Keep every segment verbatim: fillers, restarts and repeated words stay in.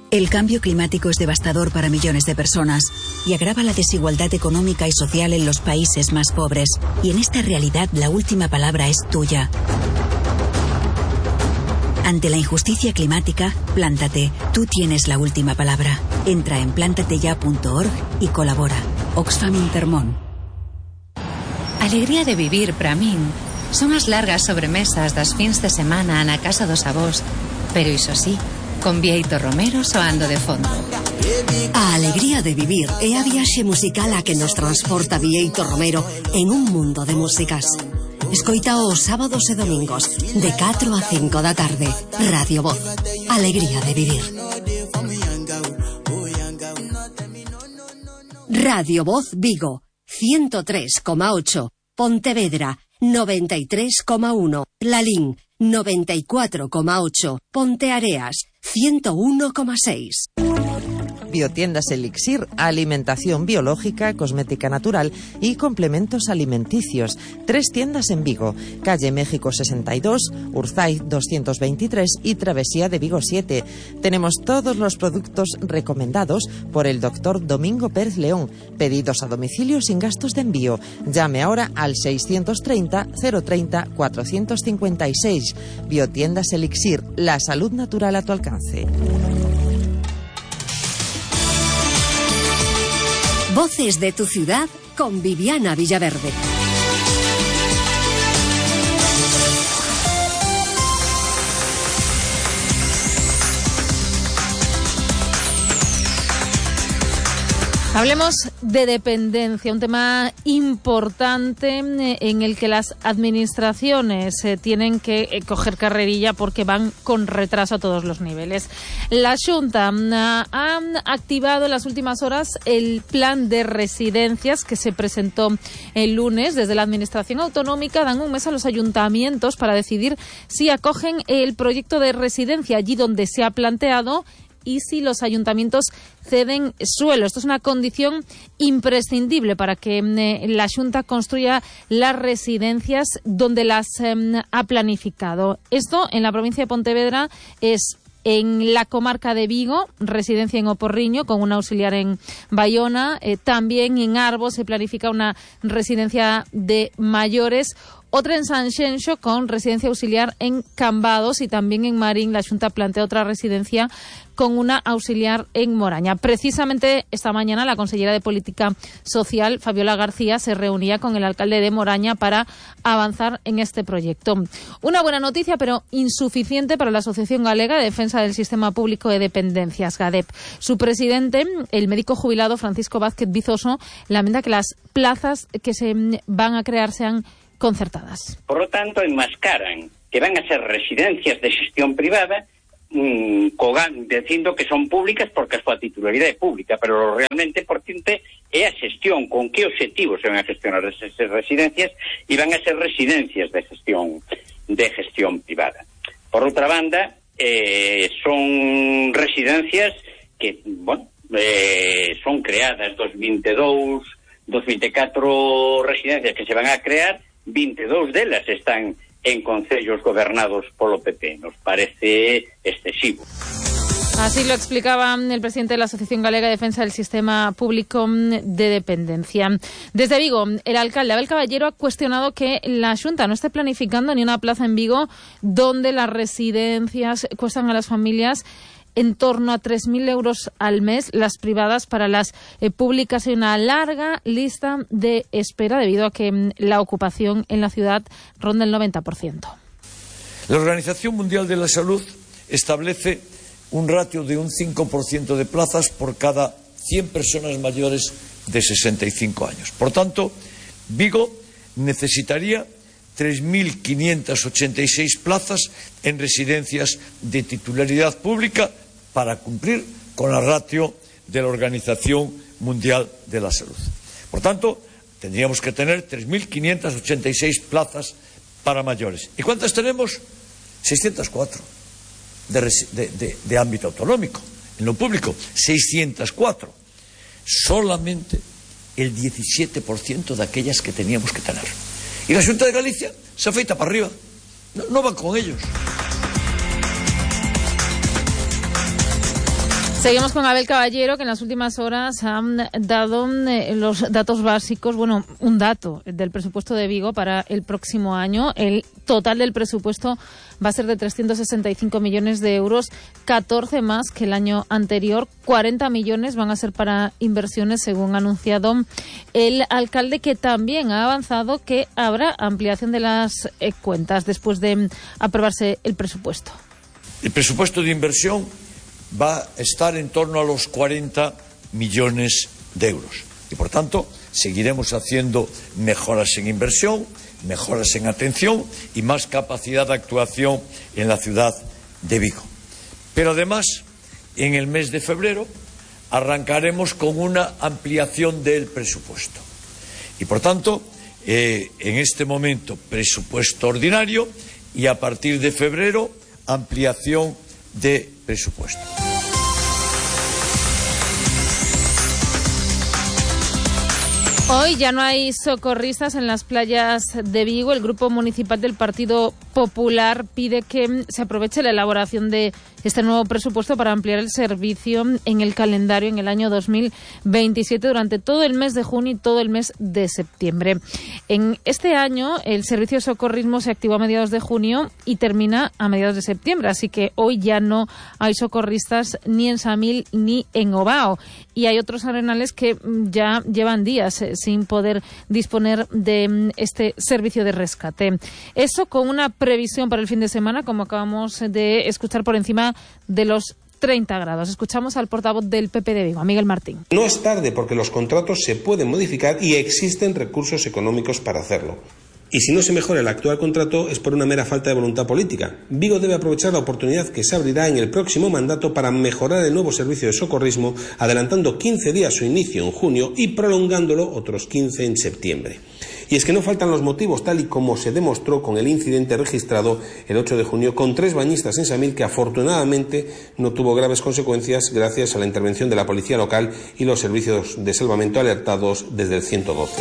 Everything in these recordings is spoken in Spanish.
El cambio climático es devastador para millones de personas y agrava la desigualdad económica y social en los países más pobres. Y en esta realidad la última palabra es tuya. Ante la injusticia climática, plántate. Tú tienes la última palabra. Entra en plántateya punto org y colabora. Oxfam Intermón. Alegría de vivir para min son as largas sobremesas das fins de semana na casa dos avós, pero iso sí, con Bieito Romero soando de fondo. A alegría de vivir é a viaxe musical a que nos transporta Bieito Romero en un mundo de músicas. Escoita os sábados e domingos de catro a cinco da tarde. Radio Voz. Alegría de vivir. Radio Voz Vigo ciento tres coma ocho. Pontevedra noventa y tres coma uno. Lalín noventa y cuatro coma ocho. Ponteareas ciento uno coma seis. Biotiendas Elixir, alimentación biológica, cosmética natural y complementos alimenticios. Tres tiendas en Vigo, calle México sesenta y dos, Urzay doscientos veintitrés y Travesía de Vigo siete. Tenemos todos los productos recomendados por el doctor Domingo Pérez León. Pedidos a domicilio sin gastos de envío. Llame ahora al seiscientos treinta, cero treinta, cuatrocientos cincuenta y seis. Biotiendas Elixir, la salud natural a tu alcance. Voces de tu ciudad con Viviana Villaverde. Hablemos de dependencia, un tema importante en el que las administraciones eh, tienen que eh, coger carrerilla porque van con retraso a todos los niveles. La Xunta uh, ha activado en las últimas horas el plan de residencias que se presentó el lunes. Desde la Administración Autonómica dan un mes a los ayuntamientos para decidir si acogen el proyecto de residencia allí donde se ha planteado y si los ayuntamientos ceden suelo. Esto es una condición imprescindible para que eh, la Xunta construya las residencias donde las eh, ha planificado. Esto en la provincia de Pontevedra es en la comarca de Vigo, residencia en Oporriño, con un auxiliar en Baiona. Eh, también en Arbo se planifica una residencia de mayores. Otra en Sanxenxo con residencia auxiliar en Cambados y también en Marín la Xunta plantea otra residencia con una auxiliar en Moraña. Precisamente esta mañana la consellera de Política Social, Fabiola García, se reunía con el alcalde de Moraña para avanzar en este proyecto. Una buena noticia, pero insuficiente para la Asociación Galega de Defensa del Sistema Público de Dependencias, GADEP. Su presidente, el médico jubilado Francisco Vázquez Vizoso, lamenta que las plazas que se van a crear sean concertadas. Por lo tanto, enmascaran que van a ser residencias de xestión privada, mmm, cogan, dicindo que son públicas porque a súa titularidade é pública, pero realmente, por tinte, é a xestión, con que objetivos se van a gestionar esas residencias, e van a ser residencias de gestión de gestión privada. Por outra banda, eh, son residencias que, bueno, eh, son creadas dos vinte e dous, dos vinte e catro residencias que se van a crear, vinte e dous delas están en concellos gobernados polo P P. Nos parece excesivo. Así lo explicaba el presidente de la Asociación Galega de Defensa del Sistema Público de Dependencia. Desde Vigo, el alcalde Abel Caballero ha cuestionado que la Xunta no esté planificando ni una plaza en Vigo donde las residencias cuestan a las familias en torno a tres mil euros al mes, las privadas. Para las eh, públicas hay una larga lista de espera debido a que mm, la ocupación en la ciudad ronda el noventa por ciento. La Organización Mundial de la Salud establece un ratio de un cinco por ciento de plazas por cada cien personas mayores de sesenta y cinco años. Por tanto, Vigo necesitaría tres mil quinientas ochenta y seis plazas en residencias de titularidad pública para cumplir con la ratio de la Organización Mundial de la Salud. Por tanto, tendríamos que tener tres mil quinientas ochenta y seis plazas para mayores. ¿Y cuántas tenemos? seiscientas cuatro de, de, de, de ámbito autonómico. En lo público, seiscientas cuatro. Solamente el diecisiete por ciento de aquellas que teníamos que tener. Y la Xunta de Galicia se afeita para arriba. No, no van con ellos. Seguimos con Abel Caballero, que en las últimas horas han dado eh, los datos básicos, bueno, un dato del presupuesto de Vigo para el próximo año. El total del presupuesto va a ser de trescientos sesenta y cinco millones de euros, catorce más que el año anterior. cuarenta millones van a ser para inversiones, según ha anunciado el alcalde, que también ha avanzado que habrá ampliación de las eh, cuentas después de aprobarse el presupuesto. El presupuesto de inversión va a estar en torno a los cuarenta millones de euros. Y, por tanto, seguiremos haciendo mejoras en inversión, mejoras en atención y más capacidad de actuación en la ciudad de Vigo. Pero, además, en el mes de febrero arrancaremos con una ampliación del presupuesto. Y, por tanto, eh, en este momento, presupuesto ordinario y, a partir de febrero, ampliación de presupuesto. Hoy ya no hay socorristas en las playas de Vigo. El Grupo Municipal del Partido Popular pide que se aproveche la elaboración de este nuevo presupuesto para ampliar el servicio en el calendario en el año dos mil veintisiete durante todo el mes de junio y todo el mes de septiembre. En este año el servicio de socorrismo se activó a mediados de junio y termina a mediados de septiembre, así que hoy ya no hay socorristas ni en Samil ni en Ovao. Y hay otros arenales que ya llevan días eh, sin poder disponer de este servicio de rescate. Eso con una previsión para el fin de semana, como acabamos de escuchar, por encima de los treinta grados. Escuchamos al portavoz del P P de Vigo, Miguel Martín. No es tarde, porque los contratos se pueden modificar y existen recursos económicos para hacerlo. Y si no se mejora el actual contrato es por una mera falta de voluntad política. Vigo debe aprovechar la oportunidad que se abrirá en el próximo mandato para mejorar el nuevo servicio de socorrismo, adelantando quince días su inicio en junio y prolongándolo otros quince en septiembre. Y es que no faltan los motivos, tal y como se demostró con el incidente registrado el ocho de junio con tres bañistas en Samil, que afortunadamente no tuvo graves consecuencias gracias a la intervención de la policía local y los servicios de salvamento alertados desde el ciento doce.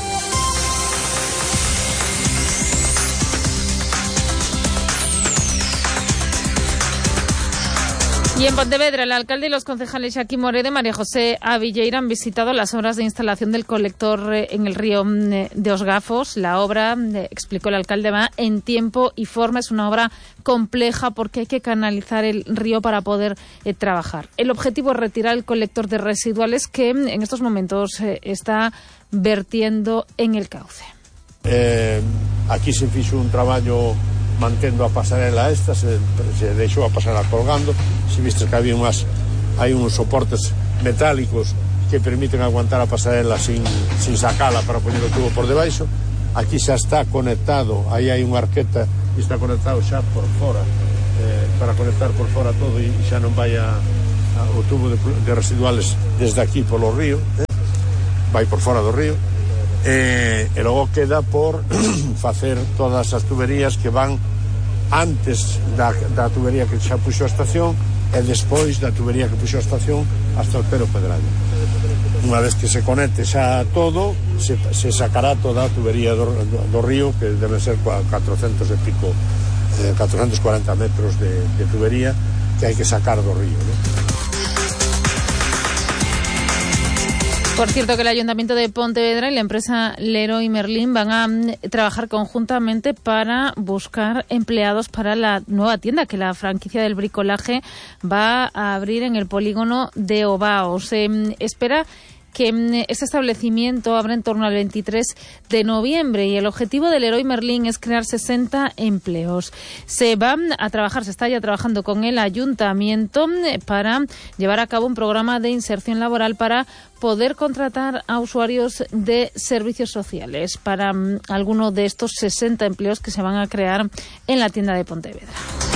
Y en Pontevedra, el alcalde y los concejales Xaki Morede y María José Avilleira han visitado las obras de instalación del colector en el río de Os Gafos. La obra, explicó el alcalde, va en tiempo y forma. Es una obra compleja porque hay que canalizar el río para poder eh, trabajar. El objetivo es retirar el colector de residuales que en estos momentos eh, está vertiendo en el cauce. Eh, aquí se fixo un traballo mantendo a pasarela esta, se, se deixou a pasarela colgando. Se vistes que había unhas, hai uns soportes metálicos que permiten aguantar a pasarela sin, sin sacala para poñer o tubo por debaixo. Aquí xa está conectado, aí hai unha arqueta e está conectado xa por fora, eh, para conectar por fora todo e xa non vai a, a, o tubo de, de residuales desde aquí polo río, eh? Vai por fora do río. Eh, e logo queda por facer todas as tuberías que van antes da, da tubería que xa puxo a estación e despois da tubería que puxo a estación hasta o Pero Pedrallo. Unha vez que se conecte xa todo, se, se sacará toda a tubería do, do, do río, que debe ser cuatrocentos e pico, eh, cuatrocientos cuarenta metros de, de tubería que hai que sacar do río, ¿no? Por cierto, que el Ayuntamiento de Pontevedra y la empresa Leroy Merlin van a trabajar conjuntamente para buscar empleados para la nueva tienda que la franquicia del bricolaje va a abrir en el polígono de Ovao. Se espera que este establecimiento abra en torno al veintitrés de noviembre y el objetivo del Leroy Merlin es crear sesenta empleos. Se va a trabajar, se está ya trabajando con el ayuntamiento para llevar a cabo un programa de inserción laboral para poder contratar a usuarios de servicios sociales para um, alguno de estos sesenta empleos que se van a crear en la tienda de Pontevedra.